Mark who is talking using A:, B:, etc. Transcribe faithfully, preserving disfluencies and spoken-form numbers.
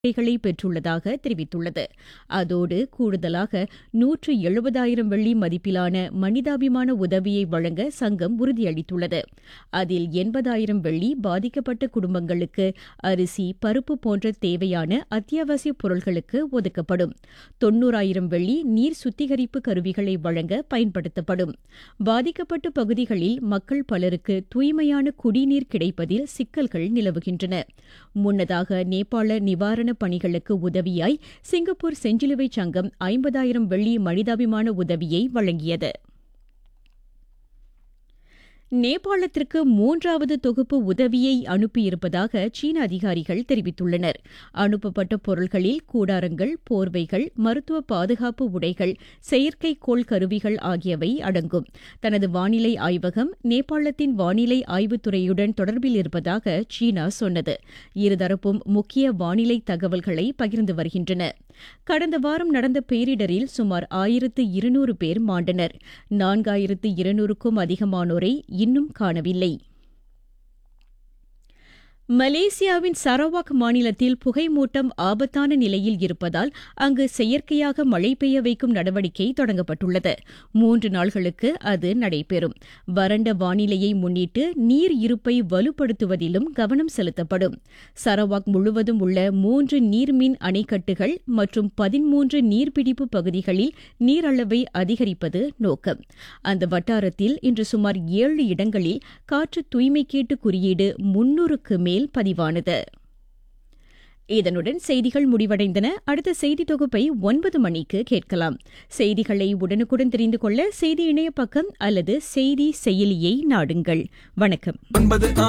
A: களை பெற்றுள்ளதாக தெரிவித்துள்ளது. அதோடு கூடுதலாக நூற்று எழுபதாயிரம் வெள்ளி மதிப்பிலான மனிதாபிமான உதவியை வழங்க சங்கம் உறுதியளித்துள்ளது. அதில் எண்பதாயிரம் வெள்ளி பாதிக்கப்பட்ட குடும்பங்களுக்கு அரிசி, பருப்பு போன்ற தேவையான அத்தியாவசிய பொருட்களுக்கு ஒதுக்கப்படும். தொன்னூறாயிரம் வெள்ளி நீர் சுத்திகரிப்பு கருவிகளை வழங்க பயன்படுத்தப்படும். பாதிக்கப்பட்ட பகுதிகளில் மக்கள் பலருக்கு தூய்மையான குடிநீர் கிடைப்பதில் சிக்கல்கள் நிலவுகின்றன. முன்னதாக நேபாள நிவாரண பணிகளுக்கு உதவியாய் சிங்கப்பூர் செஞ்சிலுவை சங்கம் ஐம்பதாயிரம் வெள்ளி மனிதாபிமான உதவியை வழங்கியது. நேபாளத்திற்கு மூன்றாவது தொகுப்பு உதவியை அனுப்பியிருப்பதாக சீன அதிகாரிகள் தெரிவித்துள்ளனர். அனுப்பப்பட்ட பொருட்களில் கூடாரங்கள், போர்வைகள், மருத்துவ பாதுகாப்பு உடைகள், செயற்கைக்கோள் கருவிகள் ஆகியவை அடங்கும். தனது வானிலை ஆய்வகம் நேபாளத்தின் வானிலை ஆய்வுத்துறையுடன் தொடர்பில் இருப்பதாக சீனா சொன்னது. இருதரப்பும் முக்கிய வானிலை தகவல்களை பகிர்ந்து வருகின்றன. கடந்த வாரம் நடந்த பேரிடரில் சுமார் ஆயிரத்து இருநூறு பேர் மாண்டனர். நான்காயிரத்து இருநூறுக்கும் அதிகமானோரை இன்னும் காணவில்லை. மலேசியாவின் சரவாக் மாநிலத்தில் புகைமூட்டம் ஆபத்தான நிலையில் இருப்பதால் அங்கு செயற்கையாக மழை பெய்ய வைக்கும் நடவடிக்கை தொடங்கப்பட்டுள்ளது. மூன்று நாள்களுக்கு அது நடைபெறும். வறண்ட வானிலையை முன்னிட்டு நீர் இருப்பை வலுப்படுத்துவதிலும் கவனம் செலுத்தப்படும். சரவாக் முழுவதும் உள்ள மூன்று நீர்மின் அணைக்கட்டுகள் மற்றும் பதிமூன்று நீர்பிடிப்பு பகுதிகளில் நீரளவை அதிகரிப்பது நோக்கம். அந்த வட்டாரத்தில் இன்று சுமார் ஏழு இடங்களில் காற்று தூய்மைக்கேட்டு குறியீடு முன்னூறுக்கு மேல் பதிவானது. இதனுடன் செய்திகள் முடிவடைந்தன. அடுத்த செய்தி தொகுப்பை ஒன்பது மணிக்கு கேட்கலாம். செய்திகளை உடனுக்குடன் தெரிந்து கொள்ள செய்தி இணைய பக்கம் அல்லது செய்தி செயலியை நாடுங்கள். வணக்கம்.